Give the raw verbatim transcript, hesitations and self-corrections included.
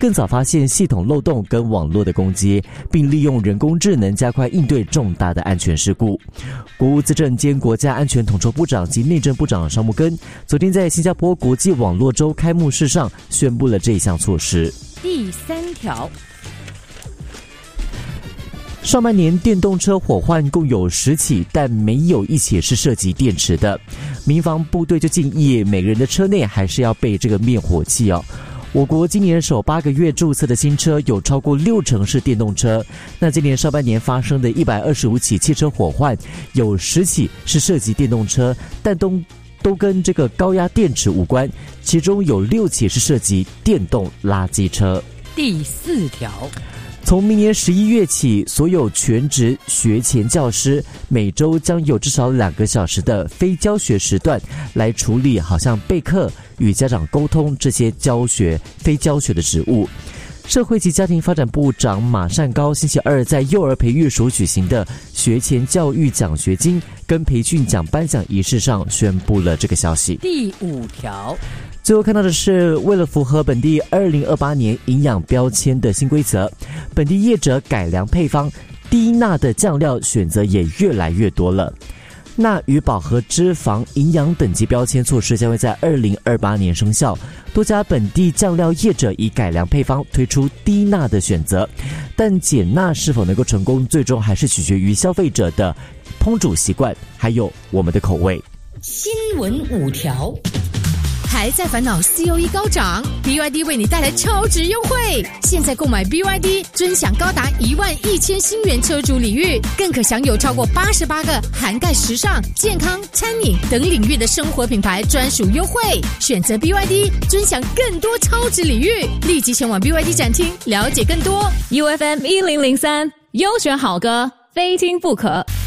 更早发现系统漏洞跟网络的攻击，并利用人工智能加快应对重大的安全事故。国务资政兼国家安全统筹部长及内政部长邵木根昨天在新加坡国际网络周开幕式上宣布了这一项措施。 第三条， 上半年电动车火患共有十起，但没有一起是涉及电池的。民防部队就建议每个人的车内还是要备这个灭火器哦。我国今年首八个月注册的新车有超过六成是电动车。那今年上半年发生的一百二十五起汽车火患，有十起是涉及电动车，但都都跟这个高压电池无关，其中有六起是涉及电动垃圾车。 第四条， 从明年十一月起，所有全职学前教师每周将有至少两个小时的非教学时段来处理好像备课、与家长沟通这些教学、非教学的职务。社会及家庭发展部长马善高星期二在幼儿培育署举行的学前教育奖学金跟培训奖颁奖仪式上宣布了这个消息。 第五条， 最后看到的是，为了符合本地二零二八年营养标签的新规则，本地业者改良配方，低钠的酱料选择也越来越多了。钠与饱和脂肪营养等级标签措施将会在二零二八年生效，多家本地酱料业者以改良配方推出低钠的选择，但减钠是否能够成功，最终还是取决于消费者的烹煮习惯，还有我们的口味。 新闻五条，还在烦恼 C O E 高涨 ，B Y D 为你带来超值优惠。现在购买 B Y D， 尊享高达一万一千新元车主礼遇，更可享有超过八十八个涵盖时尚、健康、餐饮等领域的生活品牌专属优惠。选择 B Y D， 尊享更多超值礼遇。立即前往 B Y D 展厅了解更多。 U F M 一零零三，优选好歌，非听不可。